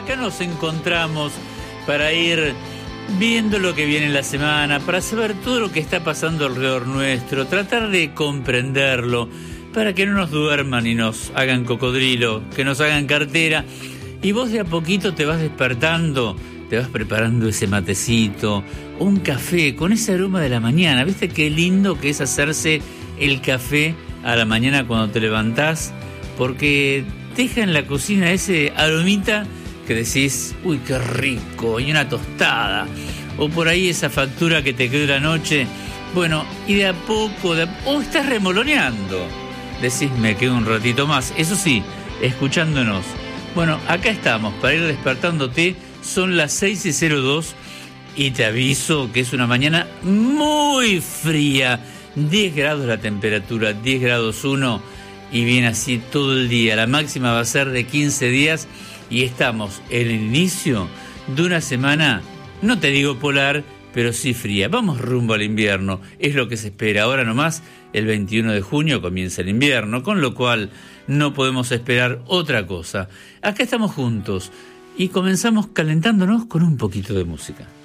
acá nos encontramos para ir viendo lo que viene en la semana, para saber todo lo que está pasando alrededor nuestro, tratar de comprenderlo, para que no nos duerman y nos hagan cocodrilo, que nos hagan cartera. Y vos de a poquito te vas despertando, te vas preparando ese matecito, un café con ese aroma de la mañana. ¿Viste qué lindo que es hacerse el café a la mañana cuando te levantás? Porque deja en la cocina ese aromita que decís, uy, qué rico, y una tostada. O por ahí esa factura que te quedó la noche. Bueno, y de a poco, o estás remoloneando. Decís, me quedo un ratito más. Eso sí, escuchándonos. Bueno, acá estamos para ir despertándote. Son las 6:02 y te aviso que es una mañana muy fría. 10 grados la temperatura, 10 grados 1 y viene así todo el día. La máxima va a ser de 15 días y estamos en el inicio de una semana, no te digo polar, pero sí fría. Vamos rumbo al invierno, es lo que se espera. Ahora nomás, el 21 de junio comienza el invierno, con lo cual no podemos esperar otra cosa. Acá estamos juntos y comenzamos calentándonos con un poquito de música.